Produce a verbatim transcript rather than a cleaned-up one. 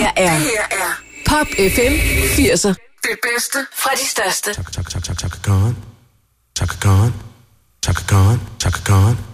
er Det her er Pop F M firser. det bedste fra de største. Chaka, chaka, chaka, chaka, gone. Chaka, gone. Chaka, gone. Chaka, gone.